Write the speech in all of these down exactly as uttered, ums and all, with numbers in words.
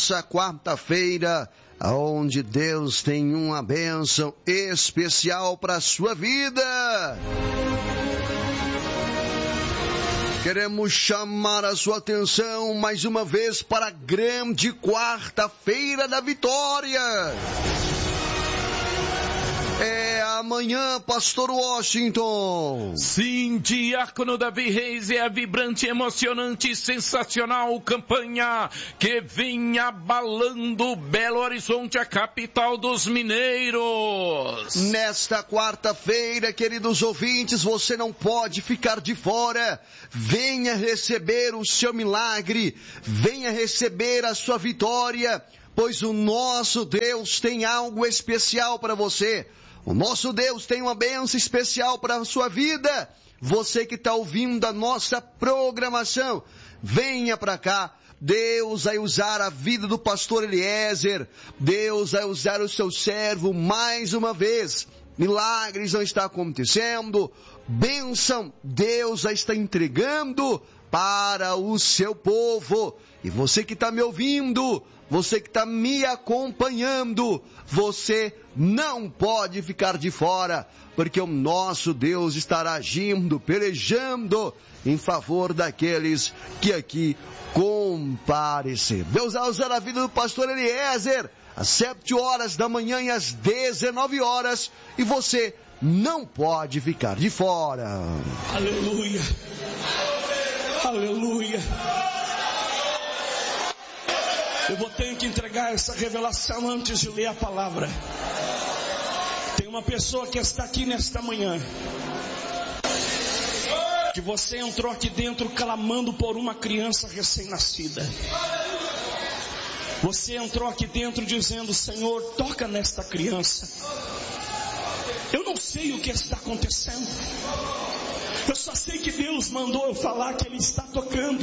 nessa quarta-feira, onde Deus tem uma bênção especial para a sua vida. Queremos chamar a sua atenção mais uma vez para a grande quarta-feira da vitória. É amanhã, Pastor Washington. Sim, Diácono Davi Reis, é a vibrante, emocionante, sensacional campanha que vem abalando Belo Horizonte, a capital dos mineiros. Nesta quarta-feira, queridos ouvintes, você não pode ficar de fora. Venha receber o seu milagre, venha receber a sua vitória, pois o nosso Deus tem algo especial para você. O nosso Deus tem uma bênção especial para a sua vida. Você que está ouvindo a nossa programação, venha para cá. Deus vai usar a vida do pastor Eliezer. Deus vai usar o seu servo mais uma vez. Milagres vão estar acontecendo. Bênção Deus já está entregando para o seu povo. E você que está me ouvindo, você que está me acompanhando, você não pode ficar de fora, porque o nosso Deus estará agindo, pelejando em favor daqueles que aqui comparecer. Deus vai usar a vida do pastor Eliezer às sete horas da manhã e às dezenove horas, e você não pode ficar de fora. Aleluia, aleluia. Eu vou ter que entregar essa revelação antes de ler a palavra. Tem uma pessoa que está aqui nesta manhã, que você entrou aqui dentro clamando por uma criança recém-nascida. Você entrou aqui dentro dizendo: Senhor, toca nesta criança. Eu não sei o que está acontecendo, eu só sei que Deus mandou eu falar que Ele está tocando.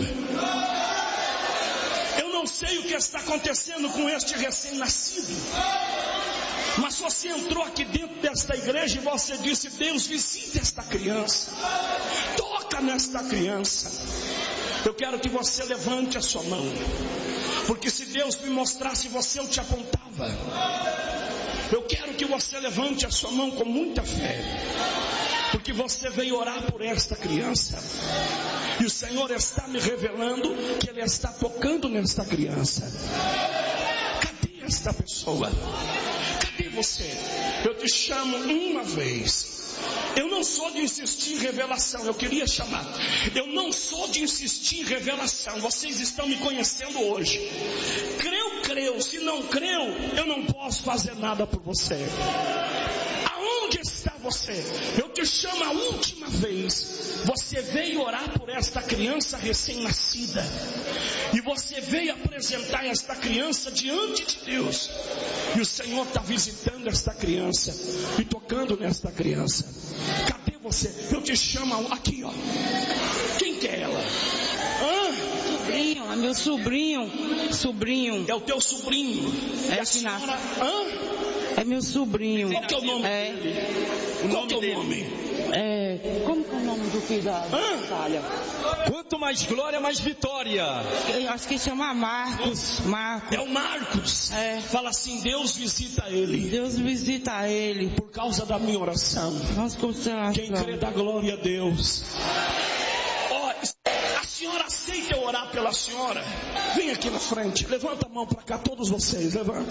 Eu não sei o que está acontecendo com este recém-nascido, mas você entrou aqui dentro desta igreja e você disse: Deus, visite esta criança, toca nesta criança. Eu quero que você levante a sua mão, porque se Deus me mostrasse você, eu te apontava. Eu quero que você levante a sua mão com muita fé, porque você veio orar por esta criança, e o Senhor está me revelando que Ele está tocando nesta criança. Cadê esta pessoa? Cadê você? Eu te chamo uma vez. Eu não sou de insistir em revelação, eu queria chamar. Eu não sou de insistir em revelação. Vocês estão me conhecendo hoje. Creu, creu. Se não creu, eu não posso fazer nada por você. Aonde está você? Eu te chamo a última vez. Você veio orar por esta criança recém-nascida, e você veio apresentar esta criança diante de Deus, e o Senhor está visitando esta criança e tocando nesta criança. Cadê você? Eu te chamo aqui, ó. Quem que é ela? Hã? Sobrinho, é meu sobrinho. Sobrinho. É o teu sobrinho? É a senhora? Hã? É meu sobrinho. Qual que é o nome é. dele? O Qual nome que é o nome? É, como que é o nome do filho da Natália? Quanto mais glória, mais vitória. Eu acho que chama Marcos. Marcos. É o Marcos. É. Fala assim: Deus visita ele. Deus visita ele. Por causa da minha oração. Nossa constelação. Quem crê dá glória a Deus. Ó, a senhora aceita eu orar pela senhora? Vem aqui na frente. Levanta a mão para cá, todos vocês. Levanta.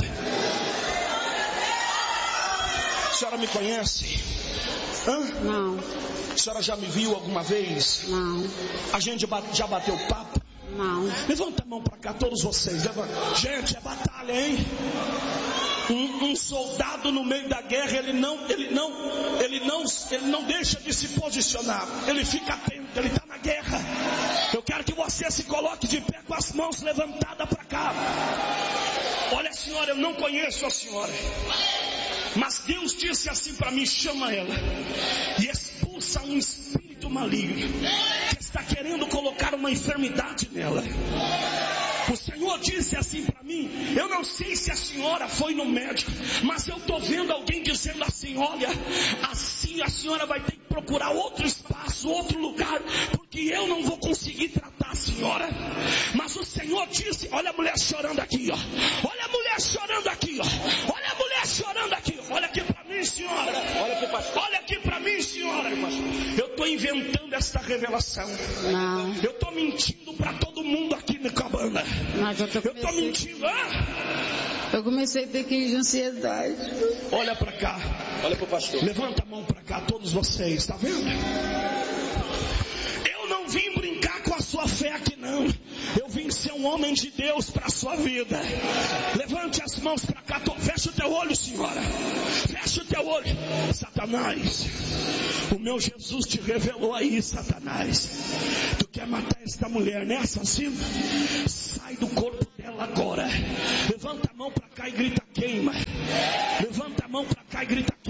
A senhora me conhece? Hã? Não. A senhora já me viu alguma vez? Não. A gente já bateu papo? Não. Levanta a mão para cá, todos vocês. Levanta. Gente, é batalha, hein? Um, um soldado no meio da guerra, ele não, ele não, ele não, ele não deixa de se posicionar. Ele fica atento, ele está na guerra. Eu quero que você se coloque de pé com as mãos levantadas para cá. Olha, senhora, eu não conheço a senhora, mas Deus disse assim para mim: chama ela e expulsa um espírito maligno que está querendo colocar uma enfermidade nela. O Senhor disse assim para mim: eu não sei se a senhora foi no médico, mas eu estou vendo alguém dizendo assim: olha, assim a senhora vai ter que procurar outro espaço, outro lugar, porque eu não vou conseguir tratar a senhora. Mas o Senhor disse, olha a mulher chorando aqui, ó, inventando esta revelação. Não. Eu estou mentindo para todo mundo aqui na cabana. Mas eu tô Eu estou mentindo. Ah? Eu comecei a ter crise de ansiedade. Olha para cá. Olha pro pastor. Levanta a mão para cá, todos vocês. Está vendo? Eu não vim brincar com a sua fé aqui não. Eu vim ser um homem de Deus para a sua vida. Levante as mãos para cá. Fecha o teu olho, senhora. Fecha o teu olho. Satanás, o meu Jesus te revelou aí, Satanás. Tu quer matar esta mulher, né, assassino? Sai do corpo dela agora. Levanta a mão para cá e grita queima. Levanta a mão para cá e grita queima.